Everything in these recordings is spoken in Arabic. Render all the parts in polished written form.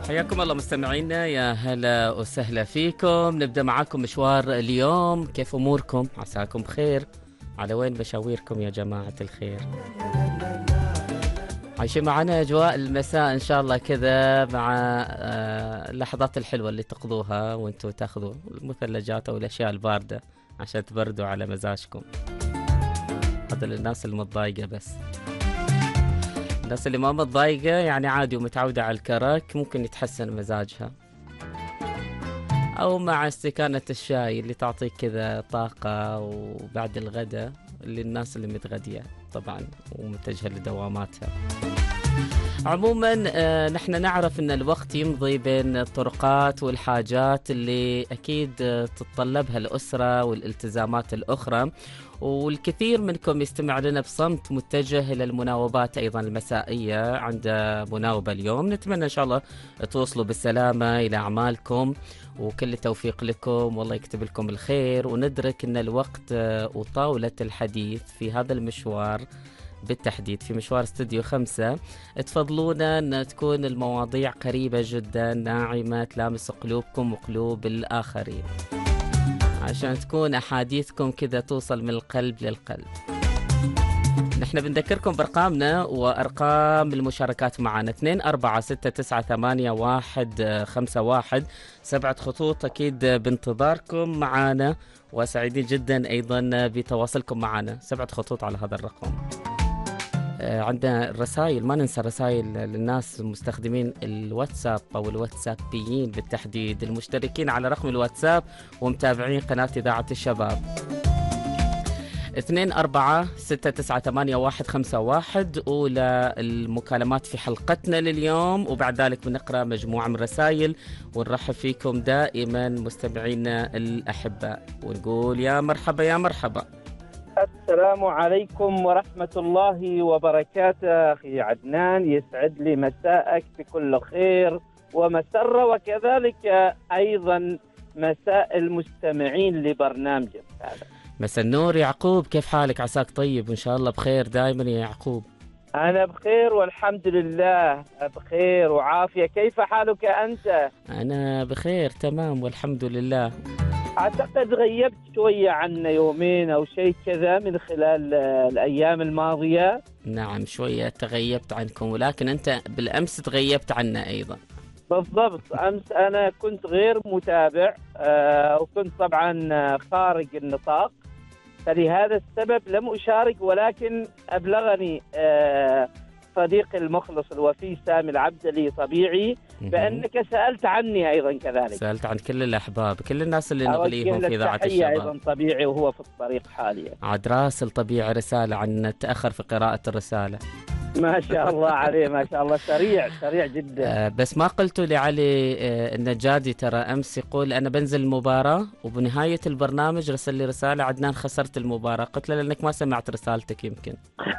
حياكم الله مستمعينا، يا هلا وسهلا فيكم. نبدأ معاكم مشوار اليوم. كيف أموركم؟ عساكم بخير. على وين مشاويركم يا جماعة الخير؟ عايشين معنا أجواء المساء إن شاء الله كذا، مع اللحظات الحلوة اللي تقضوها وانتوا تاخذوا المثلجات أو الأشياء الباردة عشان تبردوا على مزاجكم. هذا للناس المتضايقة بس. الناس اللي ما متضايقة يعني عادي ومتعودة على الكرك ممكن يتحسن مزاجها، أو مع استكانة الشاي اللي تعطيك كذا طاقة، وبعد الغداء للناس اللي متغدية طبعا ومتجهة لدواماتها. عموما نحن نعرف أن الوقت يمضي بين الطرقات والحاجات اللي أكيد تتطلبها الأسرة والالتزامات الأخرى، والكثير منكم يستمع لنا بصمت متجه إلى المناوبات أيضا المسائية. عند مناوبة اليوم نتمنى إن شاء الله توصلوا بالسلامة إلى أعمالكم، وكل التوفيق لكم والله يكتب لكم الخير، وندرك أن الوقت وطاولة الحديث في هذا المشوار بالتحديد في مشوار استوديو 5 تفضلونا أن تكون المواضيع قريبة جدا، ناعمة، تلامس قلوبكم وقلوب الآخرين، عشان تكون أحاديثكم كذا توصل من القلب للقلب. نحن بنذكركم بأرقامنا وأرقام المشاركات معنا: 24698151 7 خطوط أكيد بانتظاركم معنا، وسعيدين جدا أيضا بتواصلكم معنا. 7 خطوط على هذا الرقم. عندنا الرسائل، ما ننسى رسائل للناس مستخدمين الواتساب أو الواتسابيين بالتحديد، المشتركين على رقم الواتساب ومتابعين قناة إذاعة الشباب. 24698151 أولى المكالمات في حلقتنا لليوم، وبعد ذلك بنقرأ مجموعة من الرسائل ونرحب فيكم دائما مستمعينا الأحباء ونقول يا مرحبا يا مرحبا. السلام عليكم ورحمة الله وبركاته. أخي عدنان، يسعد لي مساءك بكل خير ومسرة، وكذلك أيضا مساء المستمعين لبرنامجك هذا. مساء النور يعقوب، كيف حالك؟ عساك طيب وإن شاء الله بخير دائما يا يعقوب. أنا بخير والحمد لله بخير وعافية. كيف حالك أنت؟ أنا بخير تمام والحمد لله. أعتقد غيبت شوية عنا يومين أو شيء كذا من خلال الأيام الماضية. نعم شوية تغيبت عنكم، ولكن أنت بالأمس تغيبت عنا أيضا. بالضبط، أمس أنا كنت غير متابع وكنت طبعا خارج النطاق، فلهذا السبب لم أشارك، ولكن أبلغني صديقي المخلص الوفي سامي العبدلي طبيعي بأنك سألت عني أيضا كذلك. سألت عن كل الأحباب، كل الناس اللي نغليهم في إذاعة الشباب أيضا طبيعي وهو في الطريق حاليا. عاد راسل طبيعي رسالة عن تأخر في قراءة الرسالة. ما شاء الله عليه، ما شاء الله، سريع جدا. بس ما قلتوا لعلي النجادي ترى أمس يقول أنا بنزل المباراة، وبنهاية البرنامج رسل لي رسالة: عدنان خسرت المباراة. قلت له لأنك ما سمعت رسالتك يمكن.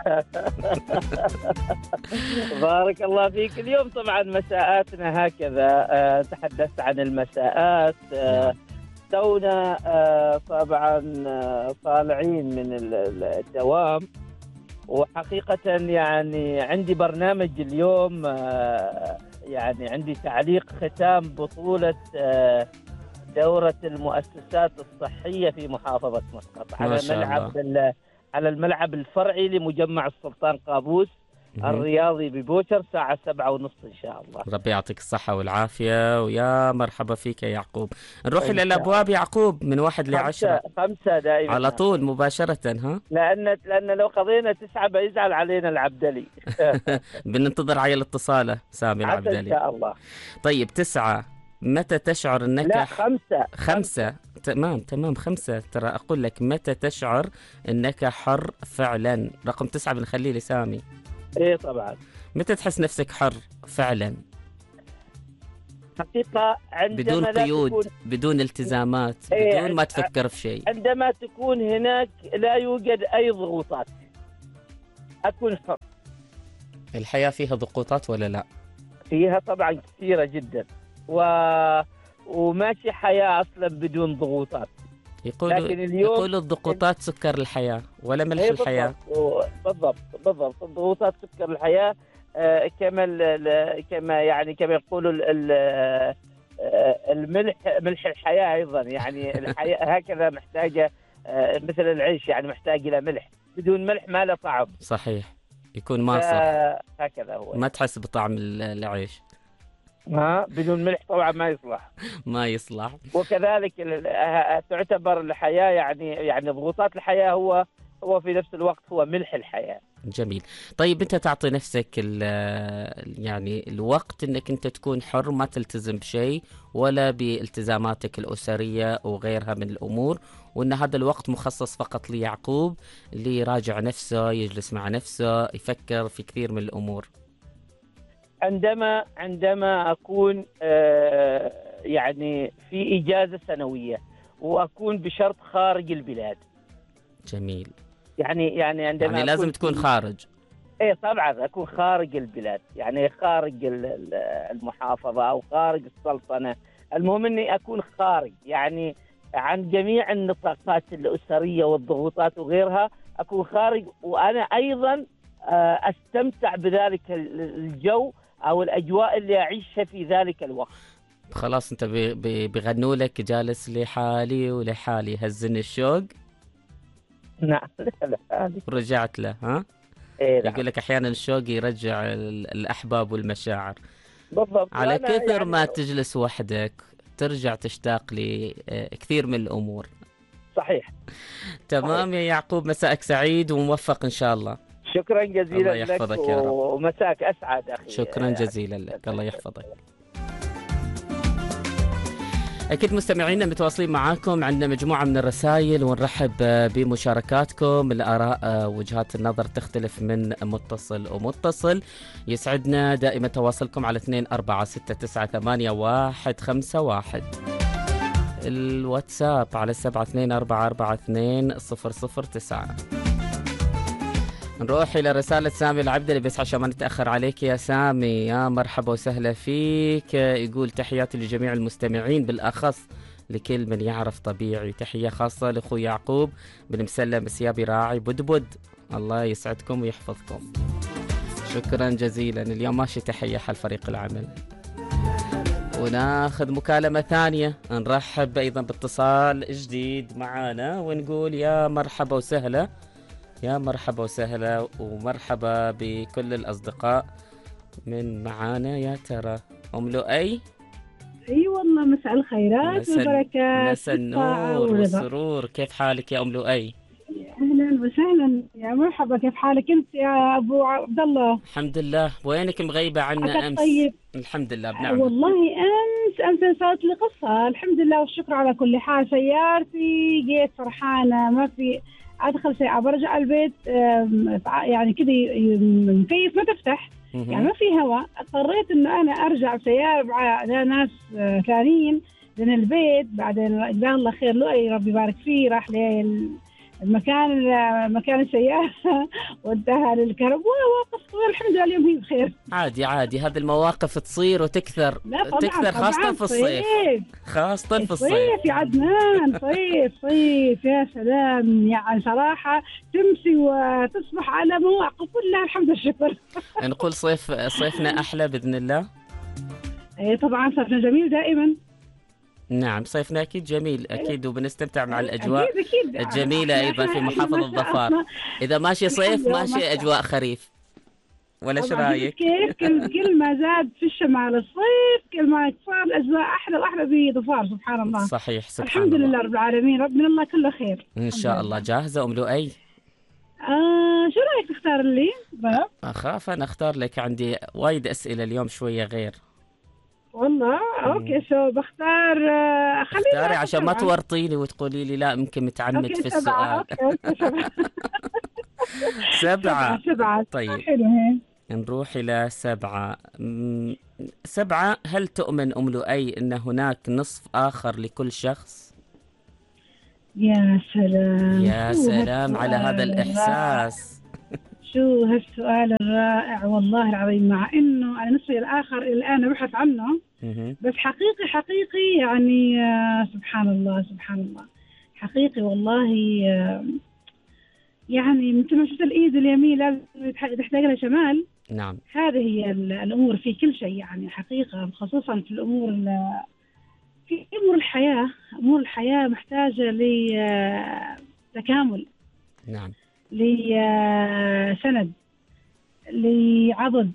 بارك الله فيك. اليوم طبعا مساءاتنا هكذا، تحدثت عن المساءات. تونا طبعا طالعين من الدوام، وحقيقة يعني عندي برنامج اليوم، يعني عندي تعليق ختام بطولة دورة المؤسسات الصحية في محافظة مسقط على الملعب الفرعي لمجمع السلطان قابوس الرياضي ببوشر، الساعة 7:30 إن شاء الله. ربي يعطيك الصحة والعافية، ويا مرحبا فيك يا يعقوب. نروح إلى الأبواب يعقوب من 1 ل10. 5 دائما على طول مباشرة. ها؟ لأن لو قضينا 9 بيزعل علينا العبدلي. بننتظر عيل اتصاله سامي العبدلي إن شاء الله. طيب 9، متى تشعر أنك... لا 5. 5 تمام 5. ترى أقول لك متى تشعر أنك حر فعلا. رقم 9 بنخليه لسامي. إيه طبعا. متى تحس نفسك حر فعلا؟ حقيقة بدون قيود، بدون التزامات، بدون ما تفكر في شيء. عندما تكون هناك لا يوجد أي ضغوطات أكون حر. الحياة فيها ضغوطات ولا لا؟ فيها طبعا كثيرة جدا، وماشي حياة أصلا بدون ضغوطات. يقولوا الضغوطات سكر الحياة ولا ملح الحياة. بالضبط الضغوطات سكر الحياة. كما يعني كما يقولوا الملح ملح الحياة أيضا، يعني الحياة هكذا محتاجة مثل العيش، يعني محتاج إلى ملح، بدون ملح ما له طعم. صحيح، يكون ماسخ، هكذا هو ما يعني. تحس بطعم العيش. بدون ملح طبعا ما يصلح. ما يصلح. وكذلك تعتبر الحياة يعني ضغوطات الحياة هو في نفس الوقت هو ملح الحياة. جميل. طيب انت تعطي نفسك يعني الوقت انك انت تكون حر، ما تلتزم بشيء ولا بالتزاماتك الأسرية وغيرها من الأمور، وان هذا الوقت مخصص فقط ليعقوب، اللي يراجع نفسه، يجلس مع نفسه، يفكر في كثير من الأمور؟ عندما أكون يعني في إجازة سنوية، وأكون بشرط خارج البلاد. جميل. يعني عندما يعني لازم تكون خارج. ايه طبعا اكون خارج البلاد، يعني خارج المحافظة او خارج السلطنة، المهم اني اكون خارج يعني عن جميع النطاقات الاسرية والضغوطات وغيرها، اكون خارج، وانا ايضا استمتع بذلك الجو او الاجواء اللي اعيشها في ذلك الوقت. خلاص انت بيغنوا لك جالس لحالي ولحالي هزني الشوق. نعم. ورجعت له، ها؟ إيه نعم. يقول لك احيانا الشوق يرجع الاحباب والمشاعر. بالضبط. على كثر يعني ما تجلس وحدك ترجع تشتاق لكثير من الامور. صحيح. تمام يا يعقوب، مساءك سعيد وموفق ان شاء الله. شكرا جزيلا الله لك، يحفظك يا رب. ومساك اسعد اخي. شكرا جزيلا لك، الله يحفظك. أكيد مستمعينا متواصلين معاكم، عندنا مجموعة من الرسائل ونرحب بمشاركاتكم. الآراء وجهات النظر تختلف من متصل ومتصل. يسعدنا دائما تواصلكم على 24698151. الواتساب على 7244420009. نروح إلى رسالة سامي العبد اللي بس عشان ما نتأخر عليك يا سامي. يا مرحبا وسهلا فيك. يقول تحياتي لجميع المستمعين، بالأخص لكل من يعرف طبيعي. تحية خاصة لأخو يعقوب بن مسلم السيابي راعي بدبد. الله يسعدكم ويحفظكم. شكرا جزيلا. اليوم ماشي تحية حل فريق العمل. وناخذ مكالمة ثانية، نرحب أيضا باتصال جديد معانا ونقول يا مرحبا وسهلا. يا مرحبا وسهلا ومرحبا بكل الأصدقاء من معانا. يا ترى أم لؤي؟ اي والله، مساء الخيرات والبركات. مساء النور والسرور، كيف حالك يا أم لؤي؟ اهلا وسهلا، يا مرحبا، كيف حالك انت يا ابو عبد الله؟ الحمد لله. وينك مغيبة عنا امس؟ طيب. الحمد لله بنعمة. والله امس صارت لي قصه، الحمد لله والشكر على كل حال. سيارتي جيت فرحانه، ما في ادخل ساعه برجع البيت يعني كذا المكيف ما تفتح، يعني ما في هواء. اضطريت انه انا ارجع بسياره مع ناس ثانيين لان البيت بعدين جزاه الله خير لؤي ربي يبارك فيه، راح مكان السيارة وانتهى للكهرباء وواقف. الحمد لله اليوم هي بخير. عادي هذه المواقف تصير وتكثر. تكثر خاصة في الصيف. خاصة في الصيف يا عدنان. صيف يا سلام، يعني صراحة تمسي وتصبح على مواقف كلها الحمد لله. نقول صيفنا أحلى بإذن الله. ايه طبعا صيفنا جميل دائما. نعم صيفنا أكيد جميل أكيد، وبنستمتع مع الأجواء أكيد. الجميلة أيضا في محافظة ظفار. إذا ماشي صيف ماشي أجواء خريف، ولا شو رايك؟ كيف كل ما زاد في الشمال الصيف كل ما صار الأجواء أحلى وأحلى في ظفار. سبحان الله. صحيح سبحان الحمد الله. لله رب العالمين، رب من الله كله خير إن شاء الله. جاهزة أم لؤي؟ شو رأيك تختار لي؟ أخاف أنا أختار لك، عندي وايد أسئلة اليوم شوية غير. والله أوكي، شو بختار؟ اختاري عشان ما تورطيني وتقولي لي لا يمكن متعنت في السؤال. سبعة. طيب نروح إلى 7. 7. هل تؤمن أم لؤي أن هناك نصف آخر لكل شخص؟ يا سلام يا سلام على هذا الإحساس. شو هالسؤال الرائع والله العظيم، مع إنه أنا نصفي الآخر الآن أبحث عنه، بس حقيقي يعني سبحان الله حقيقي والله. يعني مثل ما شفت الإيد اليمين لازم تحتاج لها شمال. نعم. هذه هي الأمور في كل شيء يعني حقيقة، خصوصا في في أمور الحياة. أمور الحياة محتاجة لتكامل، نعم. لسند، لعضد،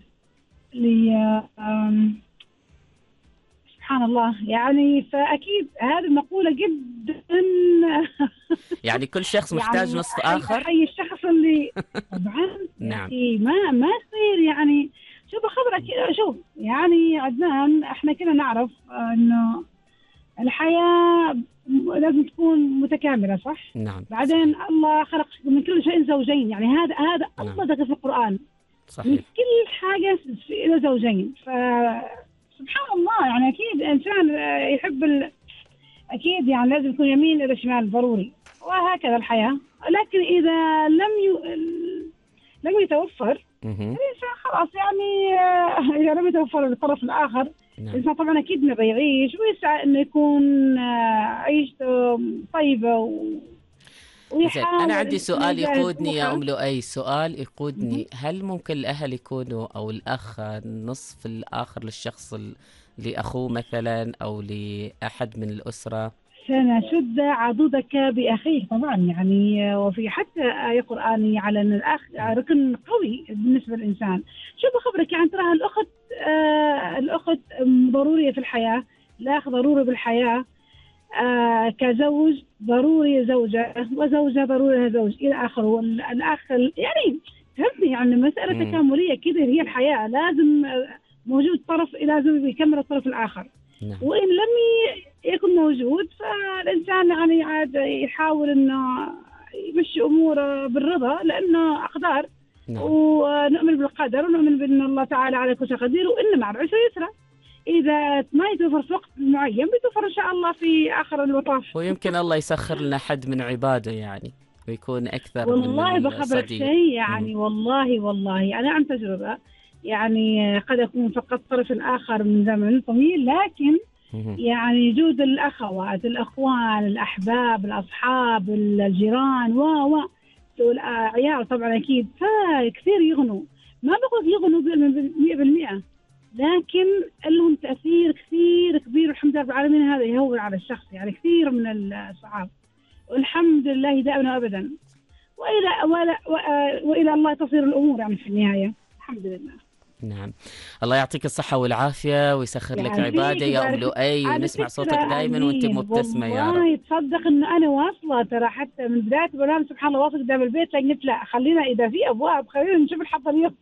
سبحان الله يعني. فأكيد هذه المقولة جدا يعني كل شخص محتاج يعني نصف آخر. أحيي الشخص اللي طبعا نعم. ما يصير يعني. شوف خبرك، شوف يعني عدنان، احنا كنا نعرف انه الحياة لازم تكون متكاملة، صح؟ نعم. بعدين صحيح. الله خلق من كل شيء زوجين، يعني هذا نعم. الله ذكر في القرآن من صحيح. كل حاجة إلى زوجين. فسبحان الله يعني أكيد إنسان يحب أكيد يعني لازم يكون يمين إلى شمال ضروري، وهكذا الحياة. لكن إذا لم يتوفر الإنسان خلاص يعني إذا لم يتوفر الطرف الآخر، نعم. الإنسان طبعا أكيد نبي يعيش ويسعى إنه يكون عيشته طيبة ويحاول. أنا عندي سؤال يقودني يا أم لؤي، سؤال يقودني، مهم. هل ممكن الأهل يكونوا أو الأخ النصف الآخر للشخص لأخوه مثلا أو لأحد من الأسرة؟ سنشد عضدك بأخيه طبعا يعني، وفي حتى آية قرآنية على أن الأخ ركن قوي بالنسبة للإنسان. شو بخبرك يعني تراها الأخت ضرورية في الحياة، الأخ ضروري بالحياة، كزوج ضروري زوجة، وزوجة ضروري زوج إلى آخره. والأخ يعني فهمتني يعني مسألة تكاملية كده هي الحياة، لازم موجود طرف لازم يكمل الطرف الآخر. نعم. وإن لم يكن موجود فالإنسان يعني عاد يحاول إنه يمشي أموره بالرضا، لأنه أقدار. نعم. ونؤمن بالقدر ونؤمن بأن الله تعالى على كل شيء قدير، وإن مع العسر يسرا. إذا ما يتوفر في وقت معين بيتوفر إن شاء الله في آخر الوطاف. ويمكن الله يسخر لنا حد من عباده يعني ويكون أكثر والله من بخبرك الصديق. شيء يعني والله أنا عن تجربة يعني قد أكون فقط الطرف الآخر من زمن طويل، لكن يعني وجود الأخوات، الأخوان، الأحباب، الأصحاب، الجيران والعيال طبعا أكيد فكثير يغنوا. ما بقول يغنوا 100%، لكن لهم تأثير كثير كبير، والحمد لله رب العالمين. هذا يهون على الشخص يعني كثير من الصعاب، والحمد لله دائما وأبدا. وإلى الله تصير الأمور يعني في النهاية، الحمد لله. نعم. الله يعطيك الصحة والعافية ويسخر لك عبادة يا أم لؤي، ونسمع صوتك دائما وانت مبتسمة يا رب. والله تصدق إنه أنا واصلة ترى حتى من بداية البرنامج سبحان الله، واصل قدام البيت لكن قلت لا خلينا إذا في أبواب خلينا نشوف الحلقة اليوم.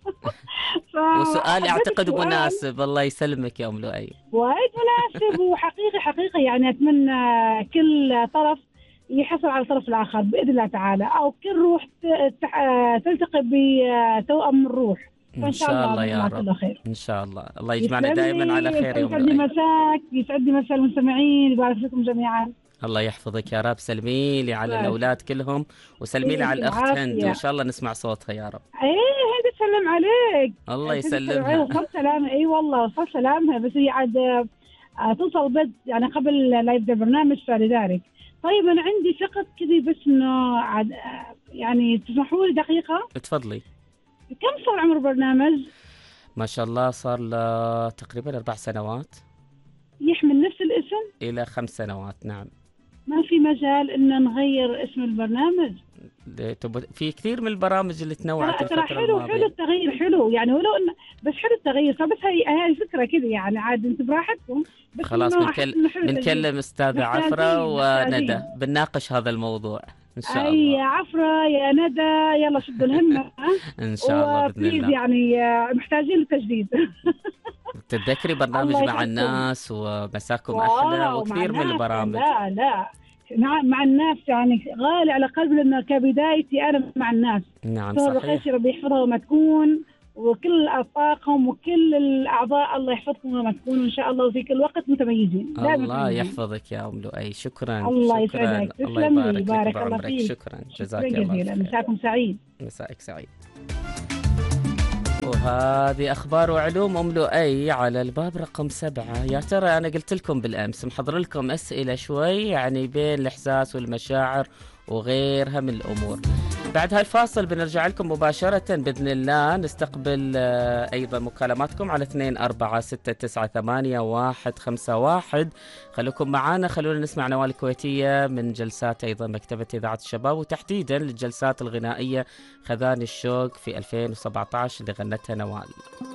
وسؤال أعتقد مناسب، الله يسلمك يا أم لؤي. وايد مناسب وحقيقي يعني أتمنى كل طرف يحصل على الطرف الآخر بإذن الله تعالى، أو كل روح تلتقي بتوأم الروح. إن شاء الله يا رب. إن شاء الله. الله يجمعنا دائما على خير يا أم لؤي. يسعد لي مساء المستمعين، يبارك فيكم جميعا. الله يحفظك يا رب. سلمي لي على الأولاد كلهم، وسلمي لي على الأخت هند، وإن شاء الله نسمع صوتها يا رب. إيه هند تسلم عليك. الله يسلمها. وصل سلام. أي والله وصل سلامها، بس هي عاد توصل بد يعني قبل لا يبدأ البرنامج، فلذلك. طيب أنا عندي فقط كذا بس إنه عاد يعني تسمحوا لي دقيقة؟ تفضلي. كم صار عمر البرنامج؟ ما شاء الله صار له تقريبا 4 سنوات. يحمل نفس الاسم؟ إلى 5 سنوات. نعم. ما في مجال إن نغير اسم البرنامج؟ في كثير من البرامج اللي تنوعت الفترة الماضية. حلو التغيير، حلو يعني ولو إن بس حلو التغيير. فبس هاي فكرة كذا يعني عاد انتم براحتكم. خلاص بنكلم أستاذة عفرة وندى بنناقش هذا الموضوع إن شاء الله. يا عفرة يا ندى يلا شدوا الهمة. إن شاء الله بإذن الله. يعني محتاجين للتجديد. تتذكري برنامج مع الناس ومساكم أحلى وكثير من البرامج. لا مع الناس يعني غالي على قلبي، لأنه كبدايتي أنا مع الناس. نعم صحيح. ربي يحفظها وما تكون، وكل أطاقهم وكل الأعضاء الله يحفظكم وما تكونوا إن شاء الله، وفي كل وقت متميزين. الله يحفظك يا أم لؤي. شكرا. الله يسعدك. الله يبارك لك بعمرك. شكرا جزاك الله خير. مساكم سعيد. مساءك سعيد. وهذه أخبار وعلوم أم لؤي على الباب رقم 7. يا ترى أنا قلت لكم بالأمس محضر لكم أسئلة شوي يعني بين الإحساس والمشاعر وغيرها من الأمور. بعد هالفاصل بنرجع لكم مباشرة بإذن الله، نستقبل أيضا مكالماتكم على 2469981151. خلوكم معنا، خلونا نسمع نوال الكويتية من جلسات أيضا مكتبة إذاعة الشباب، وتحديدا للجلسات الغنائية خذاني الشوق في 2017 اللي غنتها نوال.